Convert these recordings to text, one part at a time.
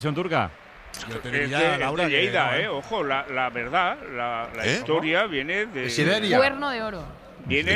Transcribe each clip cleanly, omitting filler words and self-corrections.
turca? Es de Lleida, ojo, la verdad, la historia viene de Siberia. Cuerno de oro. Viene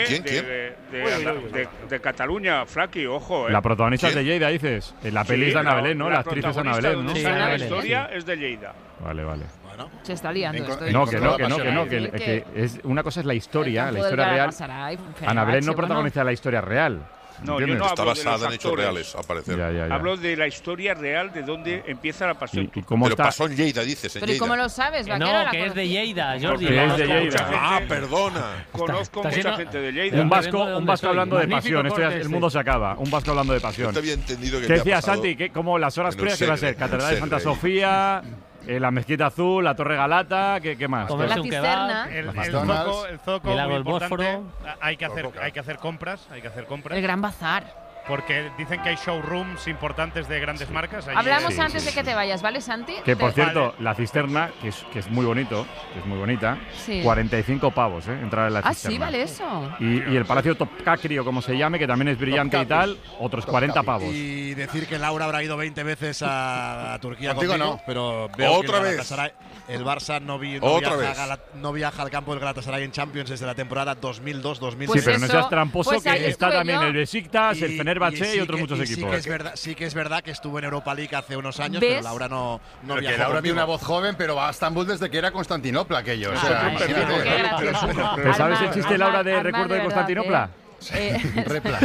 de Cataluña, Flaqui, ojo. La protagonista es de Lleida, dices. En la peli es de Ana Belén, ¿no? La actriz es Ana Belén, ¿no? Sí, la historia es de Lleida. Vale. Bueno, se está liando esto. No, que es una cosa es la historia real. Ana Belén no protagoniza la historia real. No, yo no está hablo basada de en hechos reales, al parecer. Ya. Hablo de la historia real de dónde empieza la pasión. ¿Y cómo Pero está? pasó en Lleida, dices. Pero ¿y cómo lo sabes, vaquero? No, que es de Lleida, Jordi. Que es de Lleida. Ah, perdona. Conozco mucha gente de Lleida. Un vasco hablando de pasión. El mundo se acaba. Un vasco hablando de Yo pasión. te había entendido que ¿Qué decía Santi? ¿Cómo las horas previas qué va a ser? Catedral de Santa Sofía, la Mezquita Azul, la Torre Galata, ¿qué más? La cisterna. El zoco, el lago muy del Bósforo. importante. Hay que hacer compras. El Gran Bazar. Porque dicen que hay showrooms importantes de grandes marcas. Allí Hablamos antes de que te vayas, ¿vale, Santi? Que por cierto, la cisterna, que es muy bonito, que es muy bonita, Sí. 45 pavos, entrar en la cisterna. Sí, vale eso. Y el Palacio Topkapi, o como se llame, que también es brillante y tal, otros 40 pavos. Y decir que Laura habrá ido 20 veces a Turquía Contigo conmigo, no. pero veo Otra que vez. El Barça no viaja al campo del Galatasaray en Champions desde la temporada 2002-2003. Pues sí, pero no seas tramposo, pues ahí que está estuve también yo. el Besiktas, el Fenerbahce y otros muchos equipos. Sí que es verdad que estuvo en Europa League hace unos años, ¿Ves? pero Laura no Pero viajó que Laura tiene conmigo. una voz joven, pero va a Estambul desde que era Constantinopla aquello. O sea, Ay, qué gracioso. ¿Pero sabes el Alma- chiste, Laura, de alma recuerdo de verdad, Constantinopla? Repla.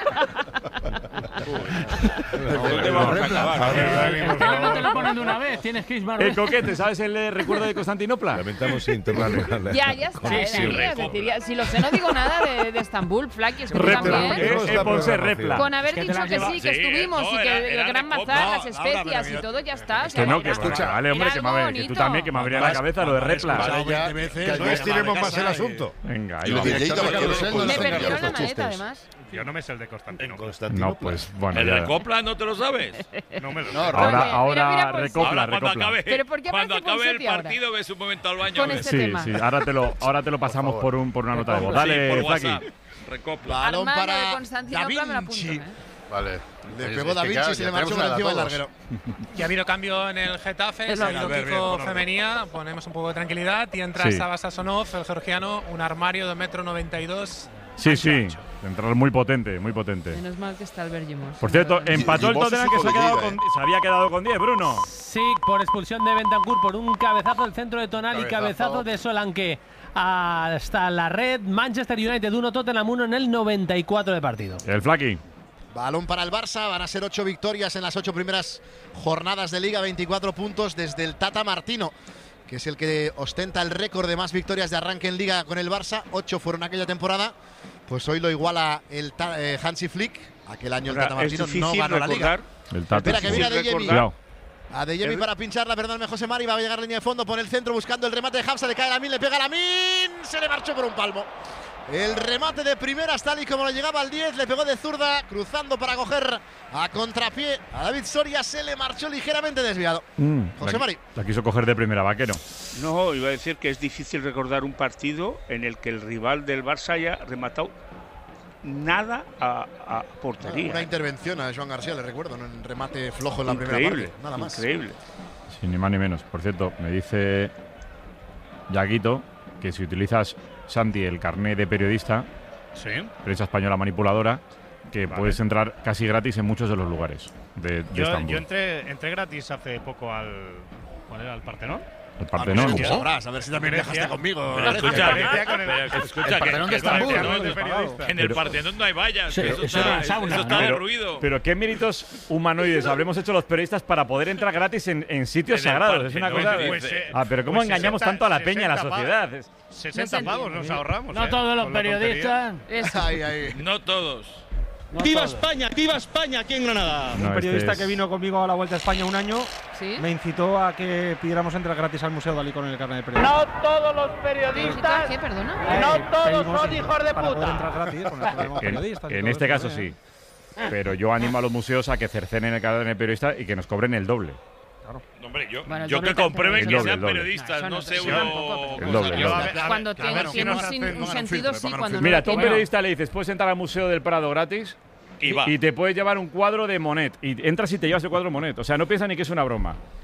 ¿Dónde vamos a acabar? No te lo ponen de una vez, tienes que ir más El coquete, ¿sabes el recuerdo de Constantinopla? Lamentamos internacional. Ya está. Si lo sé, no digo nada de Estambul, Flaqui, es que tú Repla. también. Ponse repla. Con haber que te dicho la que lleva- sí, que Sí, estuvimos no, y que era el Gran de Bazar, copa. las especias y todo, ya está. Que no, que escucha. Vale, hombre, que tú también, que me abría la cabeza lo de repla. Vale, ya, veces, que estiremos más el asunto. Venga, Y lo de Lleida, vaquero, no puede Me ser. perdió la maleta, además. Yo no me sé el de Constantino. No, pues bueno, ¿El ya. de Copla no te lo sabes? No me lo sé. Ahora Mira, pues, recopla, Ahora cuando acabe, ¿Pero por qué cuando aparece acabe el Ponseti ahora? partido, ves un momento al baño. Con ves. este Sí, tema. sí, ahora te lo pasamos por una nota de voz. Sí, Dale, por Flaqui. WhatsApp. Recopla. Balón Armando de para Constantinopla me la Da apunto, Vinci. Vale. Le pegó Da Vinci y se le marchó por encima del larguero. Y ha habido cambio en el Getafe, Es se ha lo ido mismo. Kiko Femenía, ponemos un poco de tranquilidad y entra Sí. Saba Sasonov, el georgiano, un armario de 1,92 m. Sí, entrar muy potente, muy potente. Menos mal que está el Bergimos. Por cierto, empató el Gimos Tottenham es que hijo de Lleida, se había quedado con 10, Bruno. Sí, por expulsión de Bentancur, por un cabezazo del centro de Tonali, cabezazo de Solanke hasta la red. Manchester United 1, Tottenham 1 en el 94 de partido. El Flaqui. Balón para el Barça, van a ser 8 victorias en las 8 primeras jornadas de Liga, 24 puntos desde el Tata Martino, que es el que ostenta el récord de más victorias de arranque en Liga con el Barça. 8 fueron aquella temporada, pues hoy lo iguala el Hansi Flick. Aquel año el Tata Es Martino difícil no ganó la Liga. recordar. El Tata. Espera, que viene Sí, Adeyemi. Cuidado. Adeyemi para pincharla, perdóname José Mari, va a llegar a línea de fondo, pone el centro buscando el remate de Hamza, le cae Lamin, le pega Lamin, se le marchó por un palmo. El remate de primeras, tal y como le llegaba al 10, le pegó de zurda, cruzando para coger a contrapié a David Soria, se le marchó ligeramente desviado. José Mari. La quiso coger de primera, vaquero. No, iba a decir que es difícil recordar un partido en el que el rival del Barça haya rematado nada a portería. Una intervención a Joan García, le recuerdo, en un remate flojo en la primera Increíble, parte, nada más. increíble. Sí, ni más ni menos. Por cierto, me dice Yaguito que si utilizas, Santi, el carné de periodista, Sí. prensa española manipuladora, que puedes entrar casi gratis en muchos de los lugares de Estambul. Yo entré gratis hace poco al Partenón. El Partenón. Tú sabrás, a ver si también viajaste conmigo. Pero escucha, el Partenón de Estambul. en el Partenón no hay vallas. Sí, Eso eso era está, sauna. eso está derruido. Pero qué méritos humanoides habremos hecho los periodistas para poder entrar gratis en sitios En el sagrados. Es una cosa. Partenón, Pero cómo engañamos tanto a la peña, a la sociedad. 60 pavos nos ahorramos. No todos los con la periodistas. Ahí. No todos. ¡Viva España! ¡Viva España! Aquí en Granada. No, Un periodista este que es- vino conmigo a la Vuelta a España un año ¿Sí? me incitó a que pidiéramos entrar gratis al Museo Dalí con el carnet de periodista. No todos los ¿Periodistas? ¿Qué, perdona? Pedimos para poder entrar gratis con el carnet de periodista. En este caso sí. Pero yo animo a los museos a que cercenen el carnet de periodista y que que nos cobren el doble. No, hombre, yo Bueno, el que doble comprueben el que doble, sean el doble. periodistas, No, no eso sé no, uno. tampoco. El doble, el doble. Cuando a tiene ver, un pongan un sentido, filtro, sí, pongan un cuando filtro. no Mira, lo tú a un tiene. periodista le dices, ¿puedes entrar al Museo del Prado gratis? Y va. Y te puedes llevar un cuadro de Monet. Y entras y te llevas el cuadro Monet. O sea, no piensa ni que es una broma.